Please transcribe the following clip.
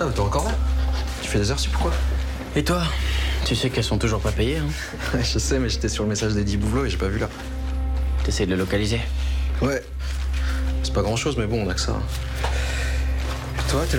Ah, t'es encore là? Tu fais des heures sup, quoi? Et toi? Tu sais qu'elles sont toujours pas payées, hein? Ouais, je sais, mais j'étais sur le message d'Eddie Bouvelot et j'ai pas vu là. T'essayes de le localiser? Ouais. C'est pas grand chose, mais bon, on a que ça. Et toi, t'es là